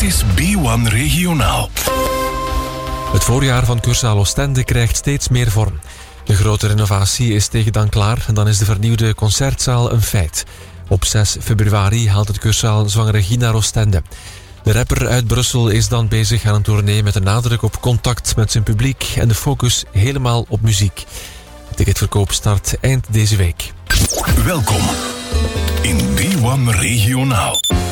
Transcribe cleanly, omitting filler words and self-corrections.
is B1 Regionaal. Het voorjaar van Cursaal Oostende krijgt steeds meer vorm. De grote renovatie is tegen dan klaar en dan is de vernieuwde concertzaal een feit. Op 6 februari haalt het Cursaal zwangere Guy naar Oostende. De rapper uit Brussel is dan bezig aan een tournee met een nadruk op contact met zijn publiek en de focus helemaal op muziek. De ticketverkoop start eind deze week. Welkom in B1 Regionaal.